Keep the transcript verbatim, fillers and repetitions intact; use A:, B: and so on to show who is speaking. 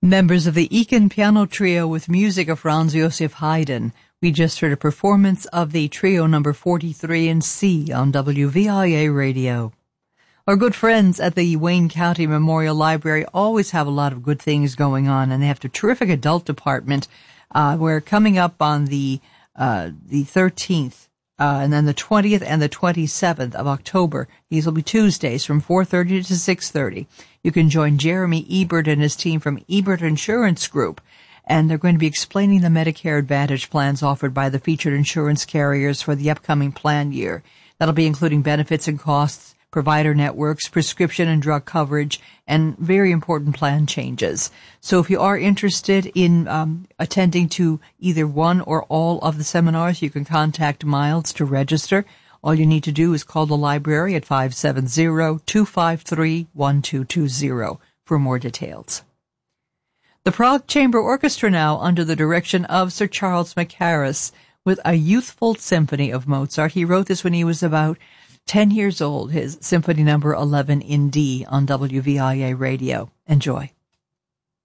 A: Members of the Eakin Piano Trio with music of Franz Joseph Haydn. We just heard a performance of the trio number forty-three in C on W V I A Radio. Our good friends at the Wayne County Memorial Library always have a lot of good things going on, and they have a terrific adult department. Uh, we're coming up on the uh, the thirteenth, uh, and then the twentieth and the twenty-seventh of October. These will be Tuesdays from four thirty to six thirty. You can join Jeremy Ebert and his team from Ebert Insurance Group, and they're going to be explaining the Medicare Advantage plans offered by the featured insurance carriers for the upcoming plan year. That'll be including benefits and costs, provider networks, prescription and drug coverage, and very important plan changes. So if you are interested in um, attending to either one or all of the seminars, you can contact Miles to register. All you need to do is call the library at five seven zero, two five three, one two two zero for more details. The Prague Chamber Orchestra now, under the direction of Sir Charles Mackerras, with a youthful symphony of Mozart. He wrote this when he was about ten years old, his Symphony Number eleven in D on W V I A Radio. Enjoy.